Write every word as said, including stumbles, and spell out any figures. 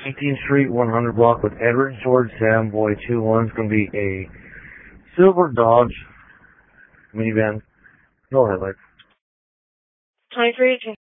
eighteenth Street, one hundred block with Edward George Sam Boy two one. It's going to be a silver Dodge minivan. No headlights. twenty-three